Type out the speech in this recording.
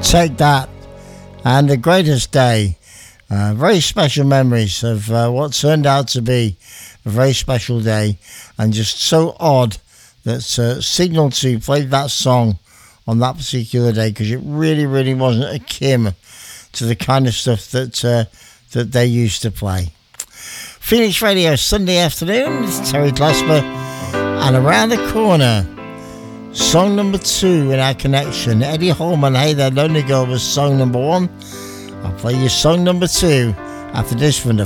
Take That and The Greatest Day. Very special memories of what turned out to be a very special day, and just so odd that Signal 2 played that song on that particular day, because it really, really wasn't akin to the kind of stuff that they used to play. Phoenix Radio, Sunday afternoon. It's Terry Klesmer, and Around the Corner, song number 2 in our connection. Eddie Holman, Hey There Lonely Girl, was song number 1. I'll play you song number 2 after this from the